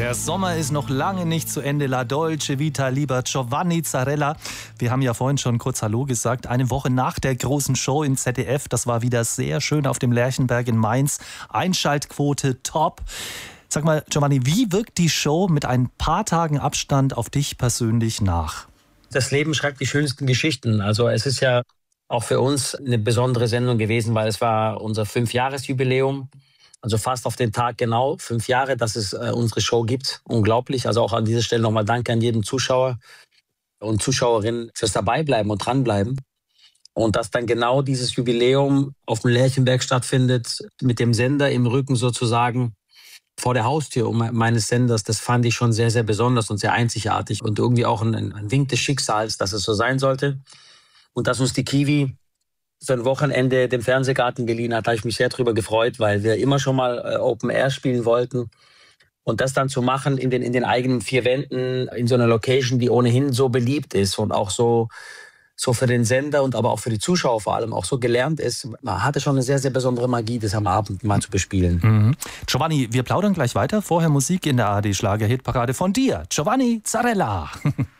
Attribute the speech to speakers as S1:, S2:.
S1: Der Sommer ist noch lange nicht zu Ende. La Dolce Vita, lieber Giovanni Zarella. Wir haben ja vorhin schon kurz Hallo gesagt. Eine Woche nach der großen Show im ZDF. Das war wieder sehr schön auf dem Lerchenberg in Mainz. Einschaltquote top. Sag mal, Giovanni, wie wirkt die Show mit ein paar Tagen Abstand auf dich persönlich nach?
S2: Das Leben schreibt die schönsten Geschichten. Also es ist ja auch für uns eine besondere Sendung gewesen, weil es war unser 5-Jahres-Jubiläum. Also fast auf den Tag genau 5 Jahre, dass es unsere Show gibt. Unglaublich. Also auch an dieser Stelle nochmal Danke an jeden Zuschauer und Zuschauerin fürs Dabeibleiben und dranbleiben. Und dass dann genau dieses Jubiläum auf dem Lerchenberg stattfindet, mit dem Sender im Rücken sozusagen vor der Haustür meines Senders, das fand ich schon sehr, sehr besonders und sehr einzigartig und irgendwie auch ein Wink des Schicksals, dass es so sein sollte. Und dass uns die Kiwi für ein Wochenende den Fernsehgarten geliehen hat, habe ich mich sehr darüber gefreut, weil wir immer schon mal Open Air spielen wollten. Und das dann zu machen in den eigenen 4 Wänden, in so einer Location, die ohnehin so beliebt ist und auch so für den Sender und aber auch für die Zuschauer vor allem auch so gelernt ist, man hatte schon eine sehr, sehr besondere Magie, das am Abend mal zu bespielen.
S1: Mhm. Giovanni, wir plaudern gleich weiter. Vorher Musik in der ARD Schlager-Hitparade von dir, Giovanni Zarella.